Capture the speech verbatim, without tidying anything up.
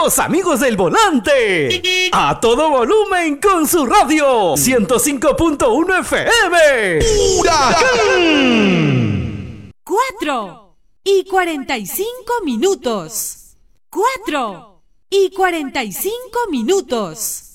Los amigos del volante. A todo volumen con su radio. ciento cinco punto uno F M. ¡Huracán! Cuatro y cuarenta y cinco minutos. Cuatro y cuarenta y cinco minutos.